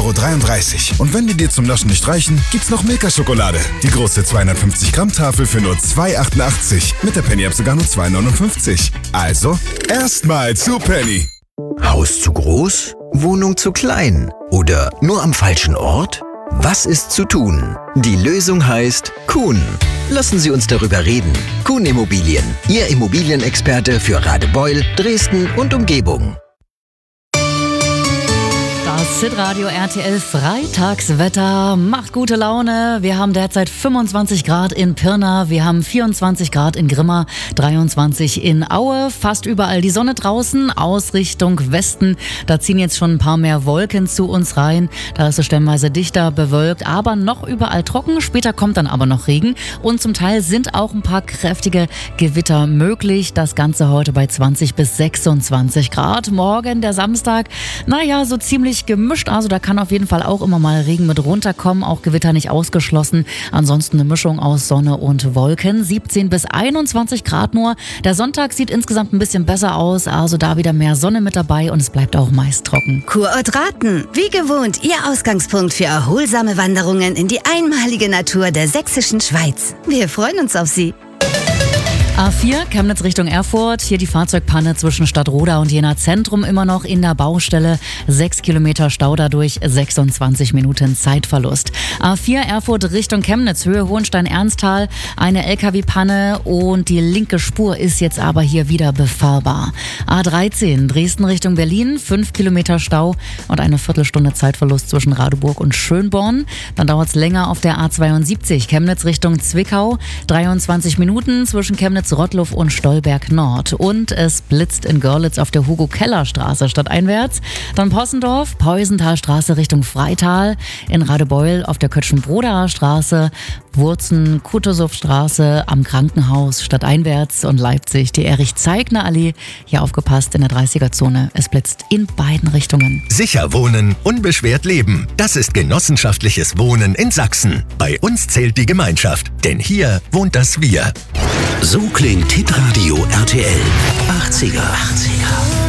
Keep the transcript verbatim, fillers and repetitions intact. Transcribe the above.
Euro dreiunddreißig. Und wenn die dir zum Naschen nicht reichen, gibt's noch Milka-Schokolade. Die große zweihundertfünfzig Gramm Tafel für nur zwei Euro achtundachtzig. Mit der Penny-App sogar nur zwei Euro neunundfünfzig. Also, erstmal zu Penny. Haus zu groß? Wohnung zu klein? Oder nur am falschen Ort? Was ist zu tun? Die Lösung heißt Kuhn. Lassen Sie uns darüber reden. Kuhn Immobilien, Ihr Immobilienexperte für Radebeul, Dresden und Umgebung. Das Hitradio R T L Freitagswetter macht gute Laune. Wir haben derzeit fünfundzwanzig Grad in Pirna, wir haben vierundzwanzig Grad in Grimma, dreiundzwanzig in Aue, fast überall die Sonne draußen, aus Richtung Westen. Da ziehen jetzt schon ein paar mehr Wolken zu uns rein. Da ist es stellenweise dichter bewölkt, aber noch überall trocken. Später kommt dann aber noch Regen und zum Teil sind auch ein paar kräftige Gewitter möglich. Das Ganze heute bei zwanzig bis sechsundzwanzig Grad. Morgen, der Samstag, naja, so ziemlich gemischt, also da kann auf jeden Fall auch immer mal Regen mit runterkommen, auch Gewitter nicht ausgeschlossen. Ansonsten eine Mischung aus Sonne und Wolken, siebzehn bis einundzwanzig Grad nur. Der Sonntag sieht insgesamt ein bisschen besser aus, also da wieder mehr Sonne mit dabei und es bleibt auch meist trocken. Kurort Raten, wie gewohnt, Ihr Ausgangspunkt für erholsame Wanderungen in die einmalige Natur der sächsischen Schweiz. Wir freuen uns auf Sie. A vier, Chemnitz Richtung Erfurt. Hier die Fahrzeugpanne zwischen Stadtroda und Jena Zentrum immer noch in der Baustelle. Sechs Kilometer Stau dadurch, sechsundzwanzig Minuten Zeitverlust. A vier, Erfurt Richtung Chemnitz, Höhe Hohenstein-Ernsthal. Eine L K W-Panne und die linke Spur ist jetzt aber hier wieder befahrbar. A dreizehn, Dresden Richtung Berlin. Fünf Kilometer Stau und eine Viertelstunde Zeitverlust zwischen Radeburg und Schönborn. Dann dauert es länger auf der A zweiundsiebzig, Chemnitz Richtung Zwickau. dreiundzwanzig Minuten zwischen Chemnitz Rottluff und Stolberg Nord. Und es blitzt in Görlitz auf der Hugo-Keller-Straße stadteinwärts. Dann Possendorf, Peusenthalstraße Richtung Freital. In Radebeul auf der Kötschenbrodaer Straße. Wurzen, Kutusow-Straße am Krankenhaus stadteinwärts. Und Leipzig, die Erich-Zeigner-Allee. Hier aufgepasst in der dreißiger-Zone. Es blitzt in beiden Richtungen. Sicher wohnen, unbeschwert leben. Das ist genossenschaftliches Wohnen in Sachsen. Bei uns zählt die Gemeinschaft, denn hier wohnt das Wir. So klingt Hitradio R T L. achtziger. achtziger.